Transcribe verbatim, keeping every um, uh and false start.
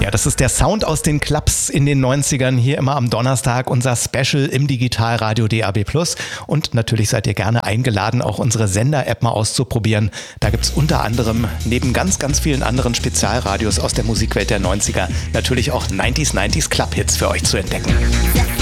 Ja, das ist der Sound aus den Clubs in den neunzigern, hier immer am Donnerstag, unser Special im Digitalradio D A B Plus. Und natürlich seid ihr gerne eingeladen, auch unsere Sender-App mal auszuprobieren. Da gibt's unter anderem neben ganz, ganz vielen anderen Spezialradios aus der Musikwelt der neunziger natürlich auch neunziger neunziger Club-Hits für euch zu entdecken.